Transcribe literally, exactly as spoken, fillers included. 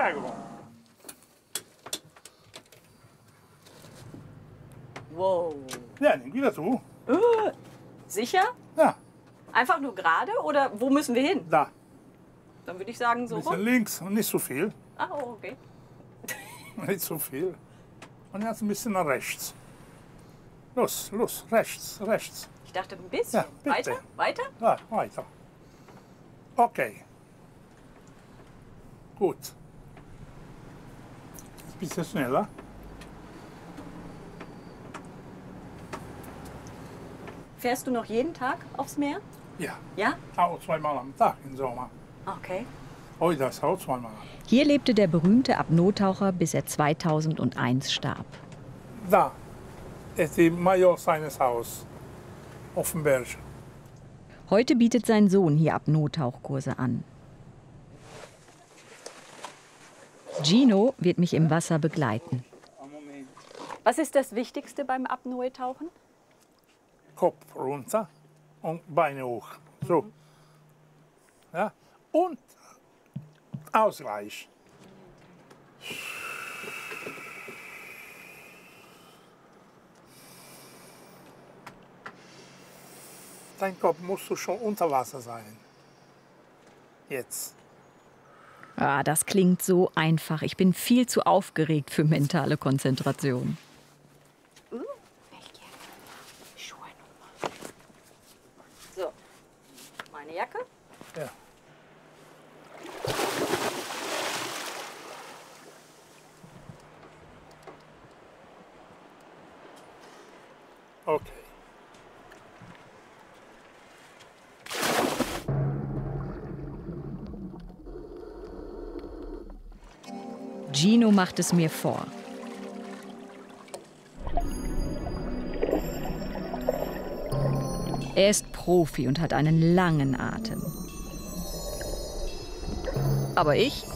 Prego. Wow. Ja, nimm wieder zu. Uh, sicher? Ja, Einfach nur gerade oder wo müssen wir hin? da. Dann würde ich sagen so Ein bisschen rum. links und nicht so viel. Ah, oh, okay. Nicht so viel. Und jetzt ein bisschen nach rechts. Los, los, rechts, rechts. Ich dachte ein bisschen. Ja, bitte. Weiter? Weiter? Ja, weiter. Okay. Gut. Ein bisschen schneller. Fährst du noch jeden Tag aufs Meer? Ja, Ja? auch zweimal am Tag im Sommer. Okay. Heute ist auch zweimal am Tag. Hier lebte der berühmte Apnoe-Taucher, bis er zweitausendeins starb. Da ist die Major seines Haus auf dem Berg. Heute bietet sein Sohn hier Apnoe-Tauchkurse an. Gino wird mich im Wasser begleiten. Was ist das Wichtigste beim Apnoe-Tauchen? Kopf runter und Beine hoch. So. Ja. Und Ausgleich. Dein Kopf musst du schon unter Wasser sein. Jetzt. Ah, das klingt so einfach. Ich bin viel zu aufgeregt für mentale Konzentration. Uh, welche Schuhe nochmal? So, meine Jacke. Ja. Okay. Gino macht es mir vor. Er ist Profi und hat einen langen Atem. Aber ich